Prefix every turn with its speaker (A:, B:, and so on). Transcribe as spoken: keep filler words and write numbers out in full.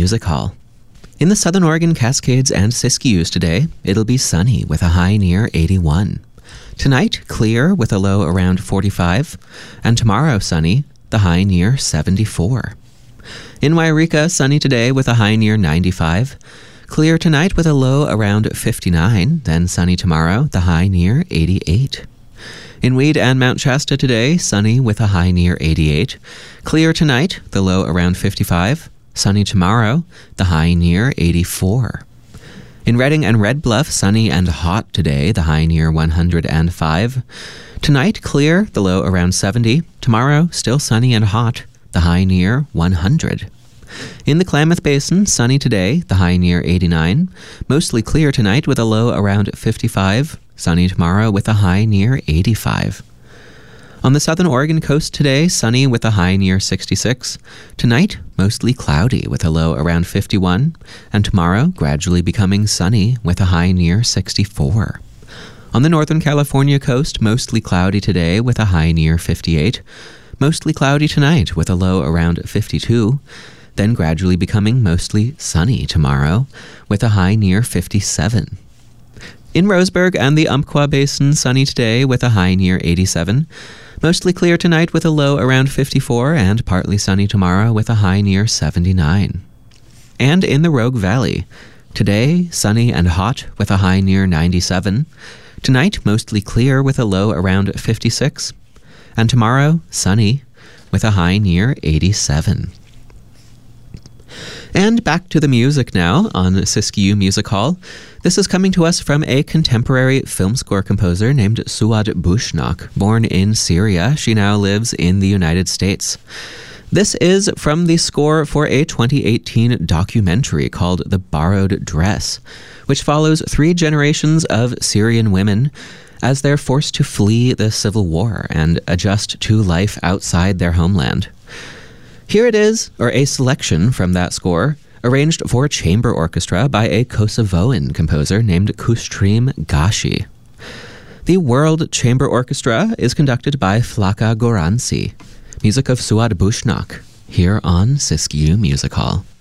A: Music Hall. In the Southern Oregon Cascades and Siskiyous today, it'll be sunny with a high near eighty-one. Tonight, clear with a low around forty-five, and tomorrow sunny, the high near seventy-four. In Wairika, sunny today with a high near ninety-five. Clear tonight with a low around fifty-nine, then sunny tomorrow, the high near eighty-eight. In Weed and Mount Shasta today, sunny with a high near eighty-eight. Clear tonight, the low around fifty-five. Sunny tomorrow, the high near eighty-four. In Redding and Red Bluff, sunny and hot today, the high near one hundred five. Tonight, clear, the low around seventy. Tomorrow, still sunny and hot, the high near one hundred. In the Klamath Basin, sunny today, the high near eighty-nine. Mostly clear tonight with a low around fifty-five. Sunny tomorrow with a high near eighty-five. On the southern Oregon coast today, sunny with a high near sixty-six. Tonight, mostly cloudy with a low around fifty-one. And tomorrow, gradually becoming sunny with a high near sixty-four. On the northern California coast, mostly cloudy today with a high near fifty-eight. Mostly cloudy tonight with a low around fifty-two. Then gradually becoming mostly sunny tomorrow with a high near fifty-seven. In Roseburg and the Umpqua Basin, sunny today with a high near eighty-seven. Mostly clear tonight with a low around fifty-four, and partly sunny tomorrow with a high near seventy-nine. And in the Rogue Valley, today sunny and hot with a high near ninety-seven. Tonight mostly clear with a low around fifty-six. And tomorrow sunny with a high near eighty-seven. And back to the music now on Siskiyou Music Hall. This is coming to us from a contemporary film score composer named Suad Bushnak. Born in Syria, she now lives in the United States. This is from the score for a twenty eighteen documentary called The Borrowed Dress, which follows three generations of Syrian women as they're forced to flee the civil war and adjust to life outside their homeland. Here it is, or a selection from that score, arranged for chamber orchestra by a Kosovoan composer named Kustrim Gashi. The World Chamber Orchestra is conducted by Flaka Goranci. Music of Suad Bushnak, here on Siskiyou Music Hall.